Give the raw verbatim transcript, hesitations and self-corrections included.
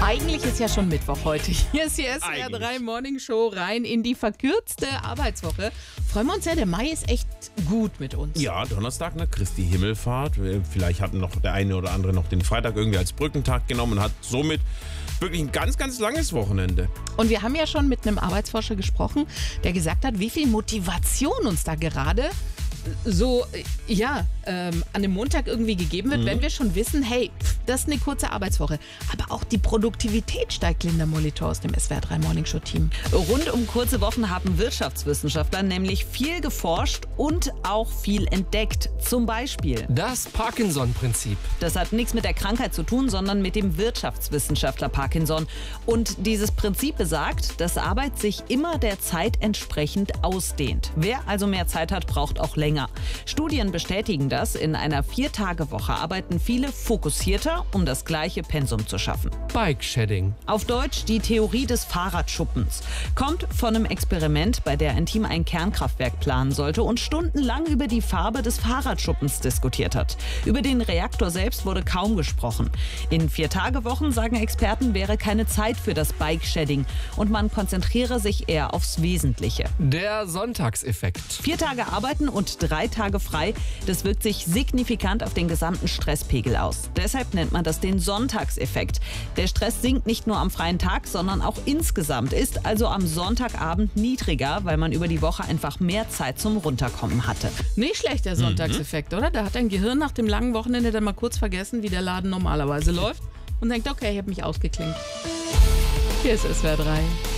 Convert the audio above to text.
Eigentlich ist ja schon Mittwoch heute. Hier ist die S W R drei Morning Show rein in die verkürzte Arbeitswoche. Freuen wir uns ja, der Mai ist echt gut mit uns. Ja, Donnerstag, ne, Christi Himmelfahrt. Vielleicht hat noch der eine oder andere noch den Freitag irgendwie als Brückentag genommen und hat somit wirklich ein ganz, ganz langes Wochenende. Und wir haben ja schon mit einem Arbeitsforscher gesprochen, der gesagt hat, wie viel Motivation uns da gerade so, ja, ähm, an dem Montag irgendwie gegeben wird, mhm. wenn wir schon wissen, hey, das ist eine kurze Arbeitswoche. Aber auch die Produktivität steigt, Linda Molitor aus dem S W R drei Morning Show Team. Rund um kurze Wochen haben Wirtschaftswissenschaftler nämlich viel geforscht und auch viel entdeckt. Zum Beispiel das Parkinson-Prinzip. Das hat nichts mit der Krankheit zu tun, sondern mit dem Wirtschaftswissenschaftler Parkinson. Und dieses Prinzip besagt, dass Arbeit sich immer der Zeit entsprechend ausdehnt. Wer also mehr Zeit hat, braucht auch länger. Studien bestätigen das. In einer Vier-Tage-Woche arbeiten viele fokussierter, um das gleiche Pensum zu schaffen. Bike-Shedding. Auf Deutsch die Theorie des Fahrradschuppens. Kommt von einem Experiment, bei der ein Team ein Kernkraftwerk planen sollte und stundenlang über die Farbe des Fahrradschuppens diskutiert hat. Über den Reaktor selbst wurde kaum gesprochen. In Vier-Tage-Wochen, sagen Experten, wäre keine Zeit für das Bike-Shedding und man konzentriere sich eher aufs Wesentliche. Der Sonntagseffekt. Vier Tage arbeiten und drei Tage frei, das wirkt sich signifikant auf den gesamten Stresspegel aus. Deshalb nennt man das den Sonntagseffekt. Der Stress sinkt nicht nur am freien Tag, sondern auch insgesamt, ist also am Sonntagabend niedriger, weil man über die Woche einfach mehr Zeit zum Runterkommen hatte. Nicht schlecht, der Sonntagseffekt, mhm. oder? Da hat dein Gehirn nach dem langen Wochenende dann mal kurz vergessen, wie der Laden normalerweise läuft und denkt, okay, ich habe mich ausgeklinkt. Hier ist S W R drei.